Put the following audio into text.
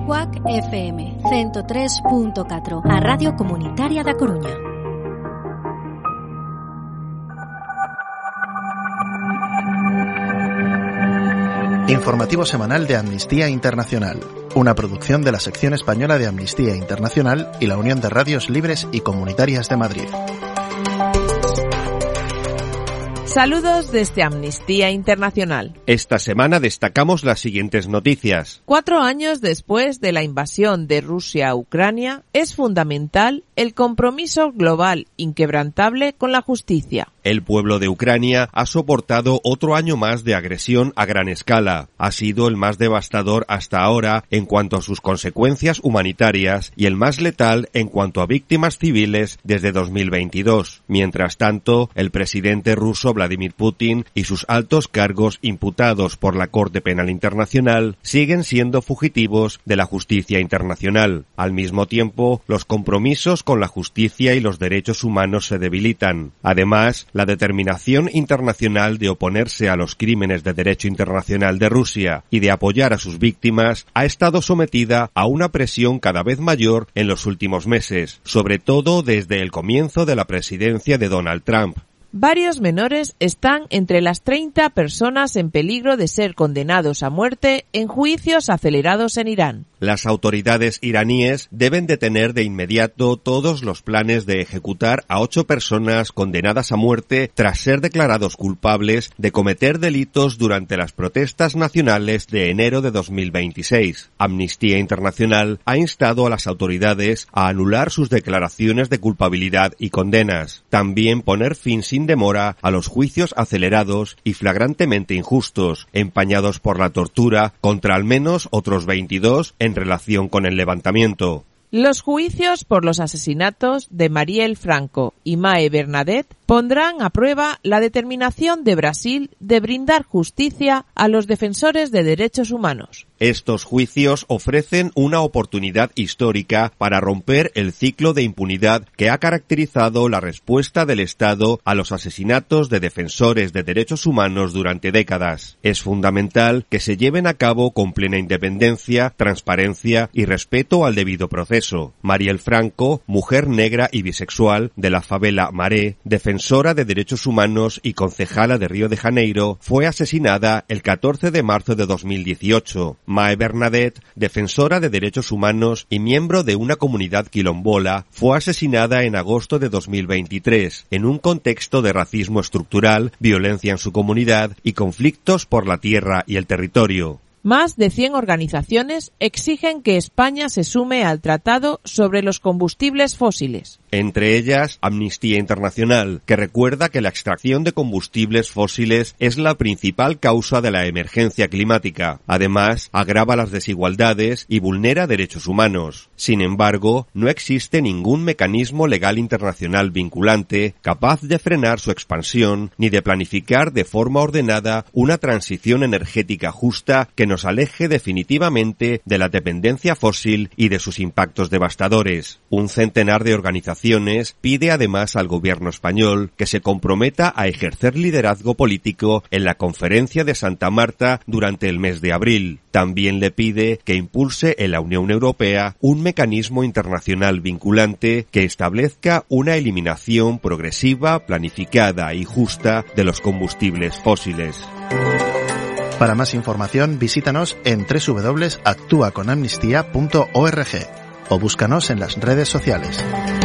CUAC FM 103.4, a Radio Comunitaria da Coruña. Informativo semanal de Amnistía Internacional, una producción de la sección española de Amnistía Internacional y la Unión de Radios Libres y Comunitarias de Madrid. Saludos desde Amnistía Internacional. Esta semana destacamos las siguientes noticias. 4 años después de la invasión de Rusia a Ucrania, es fundamental el compromiso global inquebrantable con la justicia. El pueblo de Ucrania ha soportado otro año más de agresión a gran escala. Ha sido el más devastador hasta ahora en cuanto a sus consecuencias humanitarias y el más letal en cuanto a víctimas civiles desde 2022. Mientras tanto, el presidente ruso Vladimir Putin y sus altos cargos imputados por la Corte Penal Internacional siguen siendo fugitivos de la justicia internacional. Al mismo tiempo, los compromisos con la justicia y los derechos humanos se debilitan. Además, la determinación internacional de oponerse a los crímenes de derecho internacional de Rusia y de apoyar a sus víctimas ha estado sometida a una presión cada vez mayor en los últimos meses, sobre todo desde el comienzo de la presidencia de Donald Trump. Varios menores están entre las 30 personas en peligro de ser condenados a muerte en juicios acelerados en Irán. Las autoridades iraníes deben detener de inmediato todos los planes de ejecutar a 8 personas condenadas a muerte tras ser declarados culpables de cometer delitos durante las protestas nacionales de enero de 2026. Amnistía Internacional ha instado a las autoridades a anular sus declaraciones de culpabilidad y condenas. También poner fin sin demora a los juicios acelerados y flagrantemente injustos, empañados por la tortura contra al menos otros 22 en relación con el levantamiento. Los juicios por los asesinatos de Marielle Franco y Mae Bernadette pondrán a prueba la determinación de Brasil de brindar justicia a los defensores de derechos humanos. Estos juicios ofrecen una oportunidad histórica para romper el ciclo de impunidad que ha caracterizado la respuesta del Estado a los asesinatos de defensores de derechos humanos durante décadas. Es fundamental que se lleven a cabo con plena independencia, transparencia y respeto al debido proceso. Marielle Franco, mujer negra y bisexual de la favela Maré, defensora de derechos humanos y concejala de Río de Janeiro, fue asesinada el 14 de marzo de 2018. Mae Bernadette, defensora de derechos humanos y miembro de una comunidad quilombola, fue asesinada en agosto de 2023, en un contexto de racismo estructural, violencia en su comunidad y conflictos por la tierra y el territorio. Más de 100 organizaciones exigen que España se sume al Tratado sobre los combustibles fósiles. Entre ellas, Amnistía Internacional, que recuerda que la extracción de combustibles fósiles es la principal causa de la emergencia climática. Además, agrava las desigualdades y vulnera derechos humanos. Sin embargo, no existe ningún mecanismo legal internacional vinculante capaz de frenar su expansión ni de planificar de forma ordenada una transición energética justa que nos aleje definitivamente de la dependencia fósil y de sus impactos devastadores. Un centenar de organizaciones pide además al gobierno español que se comprometa a ejercer liderazgo político en la conferencia de Santa Marta durante el mes de abril. También le pide que impulse en la Unión Europea un mecanismo internacional vinculante que establezca una eliminación progresiva, planificada y justa de los combustibles fósiles. Para más información, visítanos en www.actuaconamnistía.org o búscanos en las redes sociales.